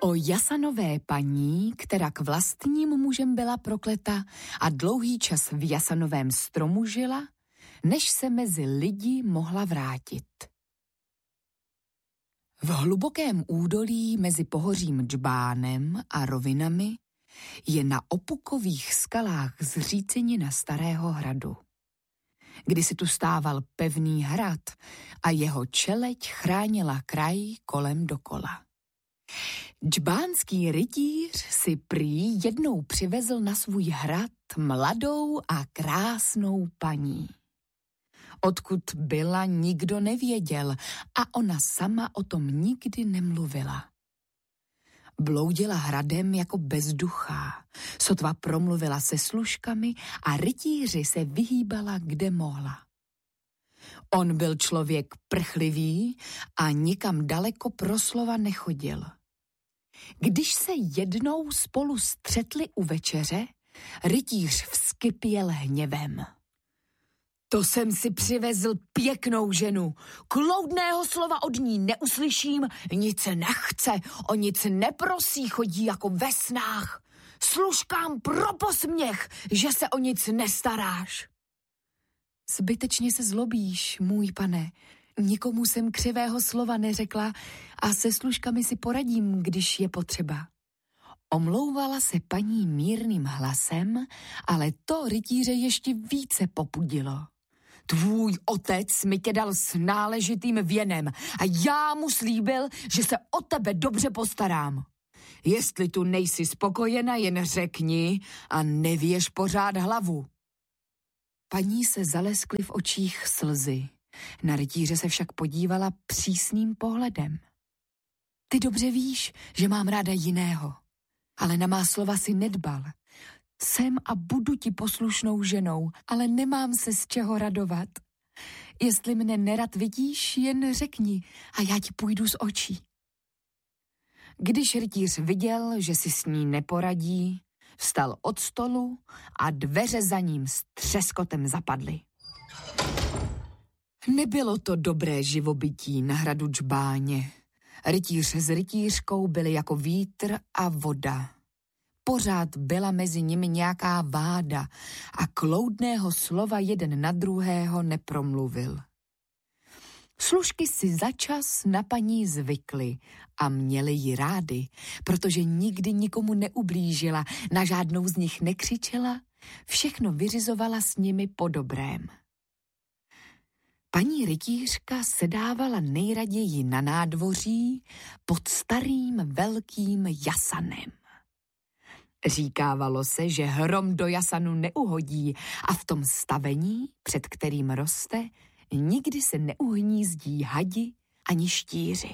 O Jasanové paní, která k vlastním mužem byla prokleta a dlouhý čas v jasanovém stromu žila, než se mezi lidi mohla vrátit. V hlubokém údolí mezi pohořím Džbánem a rovinami je na opukových skalách zřícenina Starého hradu. Kdysi tu stával pevný hrad a jeho čeleď chránila kraj kolem dokola. Džbánský rytíř si prý jednou přivezl na svůj hrad mladou a krásnou paní. Odkud byla, nikdo nevěděl a ona sama o tom nikdy nemluvila. Bloudila hradem jako bezduchá, sotva promluvila se služkami a rytíři se vyhýbala, kde mohla. On byl člověk prchlivý a nikam daleko pro slova nechodil. Když se jednou spolu střetli u večeře, rytíř vzkypěl hněvem. To jsem si přivezl pěknou ženu. Kloudného slova od ní neuslyším, nic nechce, o nic neprosí, chodí jako ve snách. Služkám pro posměch, že se o nic nestaráš. Zbytečně se zlobíš, můj pane. Nikomu jsem křivého slova neřekla a se služkami si poradím, když je potřeba. Omlouvala se paní mírným hlasem, ale to rytíře ještě více popudilo. Tvůj otec mi tě dal s náležitým věnem a já mu slíbil, že se o tebe dobře postarám. Jestli tu nejsi spokojena, jen řekni a nevěž pořád hlavu. Paní se zaleskly v očích slzy. Na rytíře se však podívala přísným pohledem. Ty dobře víš, že mám ráda jiného, ale na má slova si nedbal. Jsem a budu ti poslušnou ženou, ale nemám se z čeho radovat. Jestli mne nerad vidíš, jen řekni a já ti půjdu z očí. Když rytíř viděl, že si s ní neporadí, vstal od stolu a dveře za ním s třeskotem zapadly. Nebylo to dobré živobytí na hradu Džbáně. Rytíř s rytířkou byli jako vítr a voda. Pořád byla mezi nimi nějaká váda a kloudného slova jeden na druhého nepromluvil. Služky si začas na paní zvykly a měly ji rády, protože nikdy nikomu neublížila, na žádnou z nich nekřičela, všechno vyřizovala s nimi po dobrém. Paní rytířka sedávala nejraději na nádvoří pod starým velkým jasanem. Říkávalo se, že hrom do jasanu neuhodí a v tom stavení, před kterým roste, nikdy se neuhnízdí hadi ani štíři.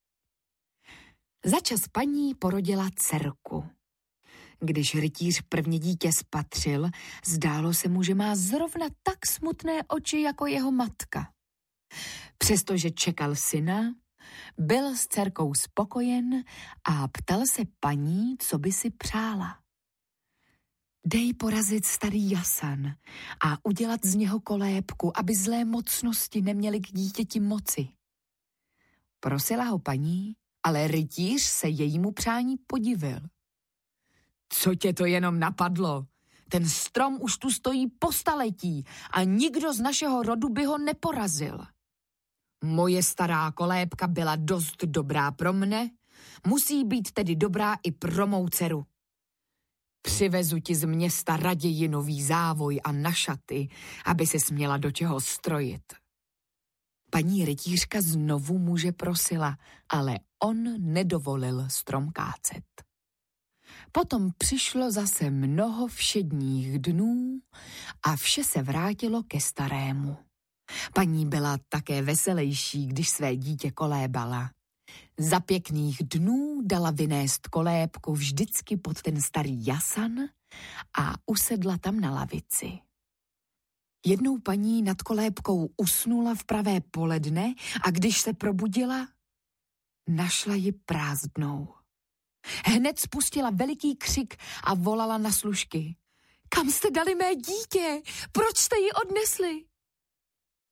Začas paní porodila dcerku. Když rytíř první dítě spatřil, zdálo se mu, že má zrovna tak smutné oči jako jeho matka. Přestože čekal syna, byl s dcerkou spokojen a ptal se paní, co by si přála. Dej porazit starý jasan a udělat z něho kolébku, aby zlé mocnosti neměly k dítěti moci. Prosila ho paní, ale rytíř se jejímu přání podivil. Co tě to jenom napadlo? Ten strom už tu stojí po staletí a nikdo z našeho rodu by ho neporazil. Moje stará kolébka byla dost dobrá pro mne, musí být tedy dobrá i pro mou dceru. Přivezu ti z města raději nový závoj a na šaty, aby se směla do čeho strojit. Paní rytířka znovu muže prosila, ale on nedovolil strom kácet. Potom přišlo zase mnoho všedních dnů a vše se vrátilo ke starému. Paní byla také veselejší, když své dítě kolébala. Za pěkných dnů dala vynést kolébku vždycky pod ten starý jasan a usedla tam na lavici. Jednou paní nad kolébkou usnula v pravé poledne a když se probudila, našla ji prázdnou. Hned spustila veliký křik a volala na služky. Kam jste dali mé dítě? Proč jste ji odnesli?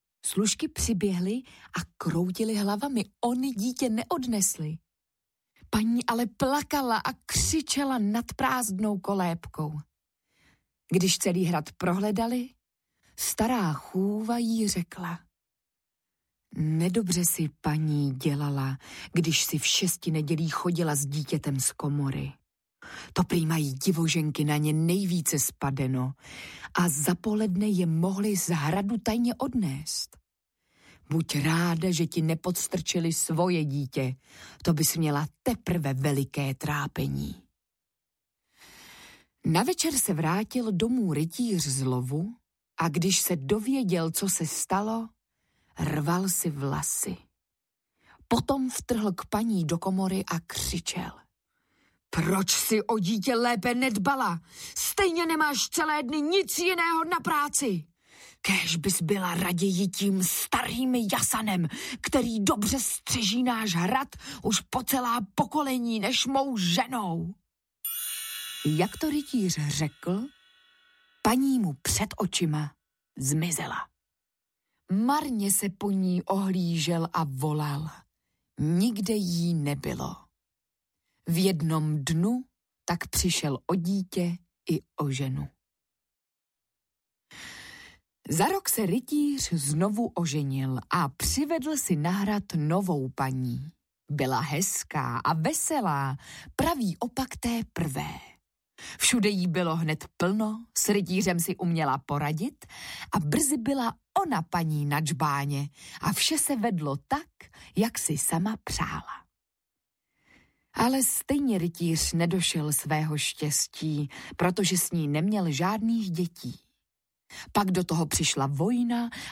Služky přiběhly a kroutily hlavami. Oni dítě neodnesli. paní ale plakala a křičela nad prázdnou kolébkou. Když celý hrad prohledali, stará chůva jí řekla: nedobře si paní dělala, když si v 6 nedělí chodila s dítětem z komory. To prý mají divoženky na ně nejvíce spadeno a za poledne je mohli z hradu tajně odnést. Buď ráda, že ti nepodstrčili svoje dítě, to bys měla teprve veliké trápení. Na večer se vrátil domů rytíř z lovu a když se dověděl, co se stalo, rval si vlasy. Potom vtrhl k paní do komory a křičel: proč si o dítě lépe nedbala? Stejně nemáš celé dny nic jiného na práci. Kéž bys byla raději tím starým jasanem, který dobře střeží náš hrad už po celá pokolení než mou ženou. Jak to rytíř řekl, paní mu před očima zmizela. Marně se po ní ohlížel a volal. Nikde jí nebylo. V jednom dnu tak přišel o dítě i o ženu. Za rok se rytíř znovu oženil a přivedl si na hrad novou paní. Byla hezká a veselá, pravý opak té prvé. Všude jí bylo hned plno, s rytířem si uměla poradit a brzy byla ona paní na džbáně a vše se vedlo tak, jak si sama přála. Ale stejně rytíř nedošel svého štěstí, protože s ní neměl žádných dětí. Pak do toho přišla vojna